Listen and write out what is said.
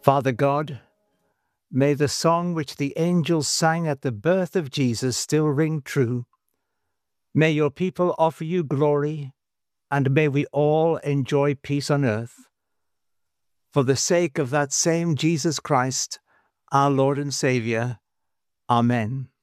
Father God, may the song which the angels sang at the birth of Jesus still ring true. May your people offer you glory, and may we all enjoy peace on earth. For the sake of that same Jesus Christ, our Lord and Savior. Amen.